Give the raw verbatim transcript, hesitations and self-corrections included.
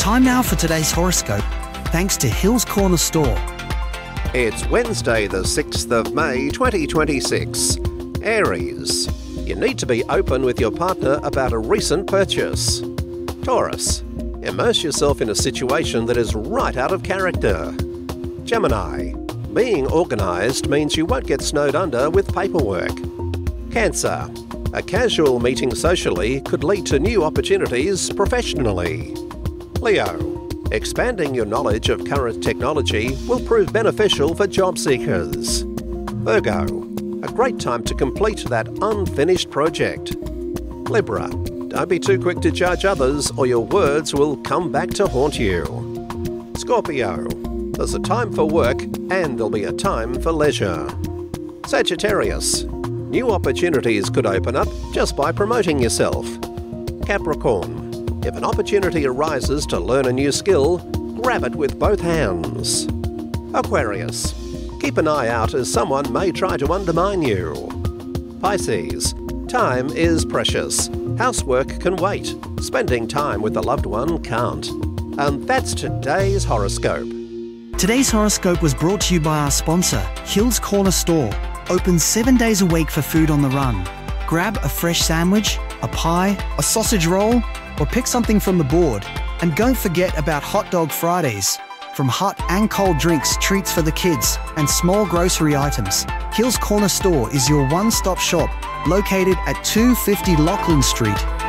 Time now for today's horoscope, thanks to Hills Corner Store. It's Wednesday the sixth of May twenty twenty-six. Aries, you need to be open with your partner about a recent purchase. Taurus, immerse yourself in a situation that is right out of character. Gemini, being organised means you won't get snowed under with paperwork. Cancer, a casual meeting socially could lead to new opportunities professionally. Leo, expanding your knowledge of current technology will prove beneficial for job seekers. Virgo, a great time to complete that unfinished project. Libra, don't be too quick to judge others or your words will come back to haunt you. Scorpio, there's a time for work and there'll be a time for leisure. Sagittarius, new opportunities could open up just by promoting yourself. Capricorn, if an opportunity arises to learn a new skill, grab it with both hands. Aquarius, keep an eye out as someone may try to undermine you. Pisces, time is precious. Housework can wait. Spending time with a loved one can't. And that's today's horoscope. Today's horoscope was brought to you by our sponsor, Hills Corner Store. Open seven days a week for food on the run. Grab a fresh sandwich, a pie, a sausage roll, or pick something from the board. And don't forget about Hot Dog Fridays. From hot and cold drinks, treats for the kids, and small grocery items, Hills Corner Store is your one-stop shop, located at two fifty Lachlan Street